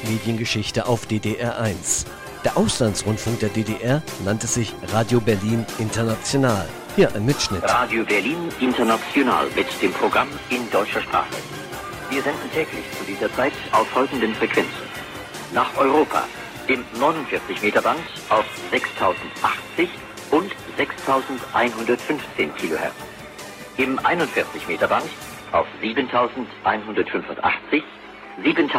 Mediengeschichte auf DDR 1. Der Auslandsrundfunk der DDR nannte sich Radio Berlin International. Hier ein Mitschnitt. Radio Berlin International mit dem Programm in deutscher Sprache. Wir senden täglich zu dieser Zeit auf folgenden Frequenzen. Nach Europa im 49 Meter Band auf 6080 und 6115 Kilohertz. Im 41 Meter Band auf 7185,